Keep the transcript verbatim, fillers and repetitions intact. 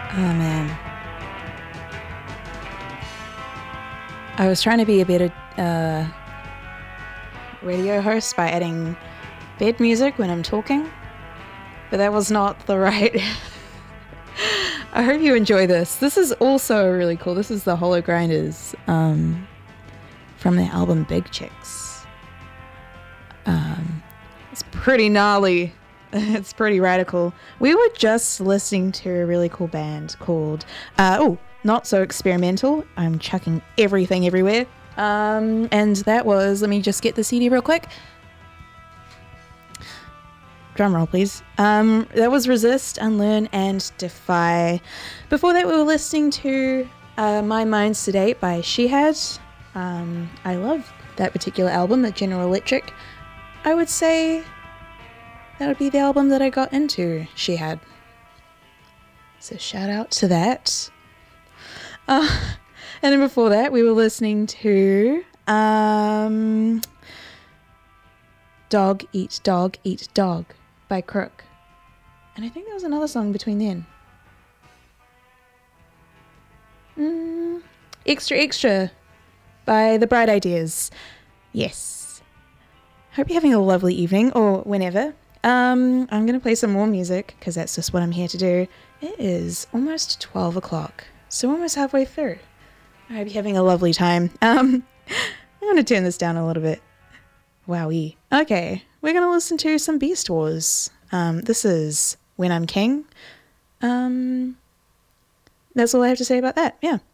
Oh man. I was trying to be a better uh, radio host by adding bed music when I'm talking, but that was not the right... I hope you enjoy this. This is also really cool. This is the Hollow Grinders um, from their album Big Chicks. Um, it's pretty gnarly. It's pretty radical. We were just listening to a really cool band called, uh, oh, Not So Experimental. I'm chucking everything everywhere. Um, and that was, let me just get the C D real quick. Drum roll, please. Um, that was Resist, Unlearn, and Defy. Before that, we were listening to uh, My Mind Sedate by Shihad. Um, I love that particular album, the General Electric. I would say that would be the album that I got into, Shihad. So shout out to that. Uh, and then before that, we were listening to um, Dog Eat Dog Eat Dog by Crook. And I think there was another song between then. Mm, Extra Extra by The Bright Ideas. Yes. Hope you're having a lovely evening, or whenever. Um, I'm going to play some more music, because that's just what I'm here to do. It is almost twelve o'clock, so almost halfway through. I hope you're having a lovely time. Um, I'm going to turn this down a little bit. Wowee. Okay, we're going to listen to some Beast Wars. Um, this is When I'm King. Um, that's all I have to say about that, yeah.